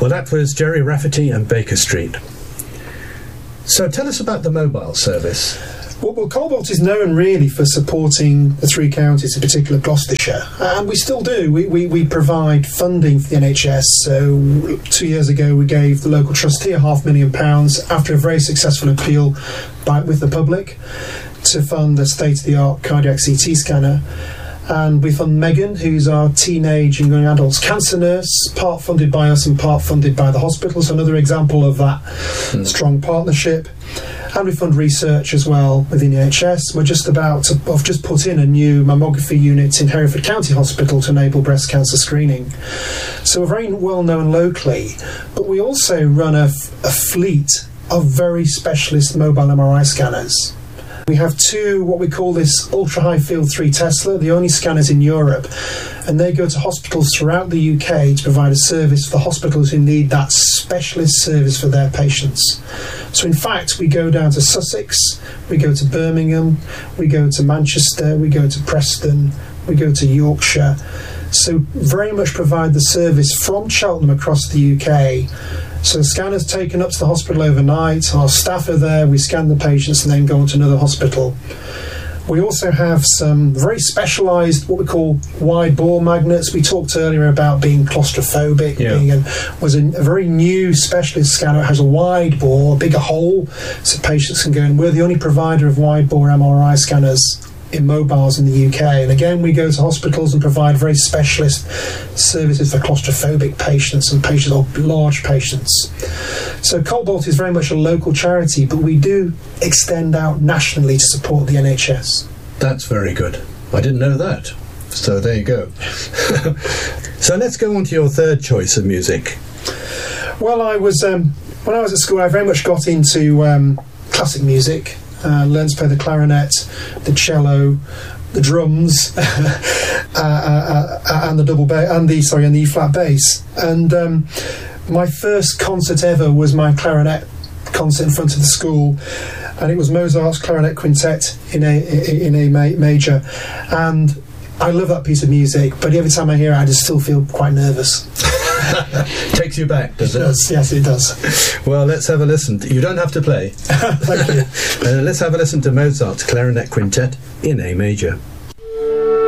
Well, that was Jerry Rafferty and Baker Street. So tell us about the mobile service. Well, Cobalt is known really for supporting the three counties, in particular Gloucestershire, and we still do. We provide funding for the NHS. So 2 years ago we gave the local trustee £500,000 after a very successful appeal with the public to fund the state-of-the-art cardiac CT scanner. And we fund Megan, who's our teenage and young adults cancer nurse, part funded by us and part funded by the hospital. So another example of that strong partnership. And we fund research as well within the NHS. We're just about to have just put in a new mammography unit in Hereford County Hospital to enable breast cancer screening. So we're very well known locally, but we also run a fleet of very specialist mobile MRI scanners. We have two, what we call this ultra-high field 3 Tesla, the only scanners in Europe, and they go to hospitals throughout the UK to provide a service for the hospitals who need that specialist service for their patients. So in fact, we go down to Sussex, we go to Birmingham, we go to Manchester, we go to Preston, we go to Yorkshire. So very much provide the service from Cheltenham across the UK. So the scanner's taken up to the hospital overnight, our staff are there, we scan the patients and then go on to another hospital. We also have some very specialised, what we call wide bore magnets. We talked earlier about being claustrophobic, was a very new specialist scanner. It has a wide bore, a bigger hole, so patients can go in. We're the only provider of wide bore MRI scanners in mobiles in the UK, and again we go to hospitals and provide very specialist services for claustrophobic patients and patients or large patients. So Cobalt is very much a local charity, but we do extend out nationally to support the NHS. That's very good. I didn't know that. So there you go. So let's go on to your third choice of music. Well, I was when I was at school, I very much got into classic music. Learned to play the clarinet, the cello, the drums, and the double bass, and the E flat bass. And my first concert ever was my clarinet concert in front of the school, and it was Mozart's Clarinet Quintet in A major. And I love that piece of music, but every time I hear it, I just still feel quite nervous. Takes you back, does it? It does, yes, it does. Well, let's have a listen. You don't have to play. Thank you. Let's have a listen to Mozart's Clarinet Quintet in A major.